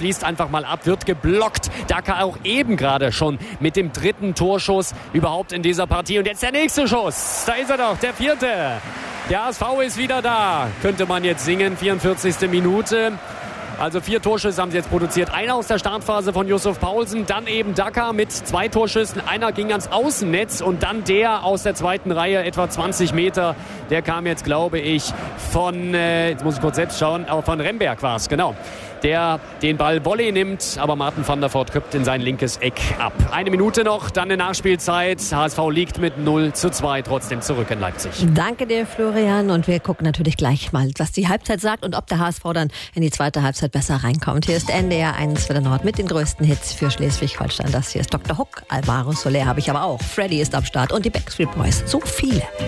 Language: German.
schließt einfach mal ab, wird geblockt. Daka auch eben gerade schon mit dem 3. Torschuss überhaupt in dieser Partie. Und jetzt der nächste Schuss. Da ist er doch, der 4. Der HSV ist wieder da, könnte man jetzt singen, 44. Minute. Also 4 Torschüsse haben sie jetzt produziert. Einer aus der Startphase von Yusuf Paulsen, dann eben Daka mit 2 Torschüssen. Einer ging ans Außennetz und dann der aus der zweiten Reihe, etwa 20 Meter. Der kam jetzt, glaube ich, von, jetzt muss ich kurz selbst schauen, aber von Remberg war es, genau. Der den Ball Volley nimmt, aber Martin van der Voort köpft in sein linkes Eck ab. 1 Minute noch, dann eine Nachspielzeit. HSV liegt mit 0:2 trotzdem zurück in Leipzig. Danke dir, Florian. Und wir gucken natürlich gleich mal, was die Halbzeit sagt und ob der HSV dann in die zweite Halbzeit besser reinkommt. Hier ist NDR 1 für den Nord mit den größten Hits für Schleswig-Holstein. Das hier ist Dr. Hook, Alvaro Soler habe ich aber auch. Freddy ist am Start und die Backstreet Boys. So viele.